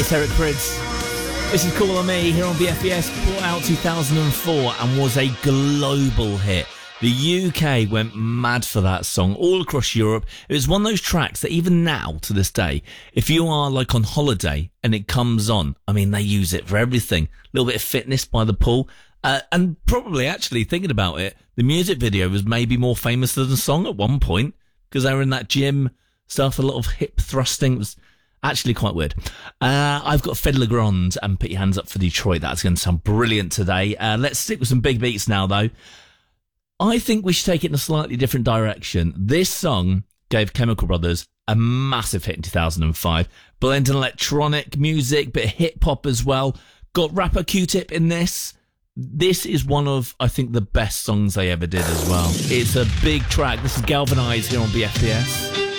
It's Eric Prydz. This is Call on Me here on BFBS, brought out 2004 and was a global hit. The UK went mad for that song all across Europe. It was one of those tracks that even now, to this day, if you are like on holiday and it comes on, I mean, they use it for everything. A little bit of fitness by the pool. And probably actually thinking about it, the music video was maybe more famous than the song at one point because they were in that gym stuff, a lot of hip thrusting. It was actually quite weird. I've got Fed Legrand and Put Your Hands Up for Detroit. That's going to sound brilliant today. Let's stick with some big beats now, though. I think we should take it in a slightly different direction. This song gave Chemical Brothers a massive hit in 2005. Blending electronic music, bit of hip-hop as well. Got rapper Q-Tip in this. This is one of, I think, the best songs they ever did as well. It's a big track. This is Galvanize here on BFBS.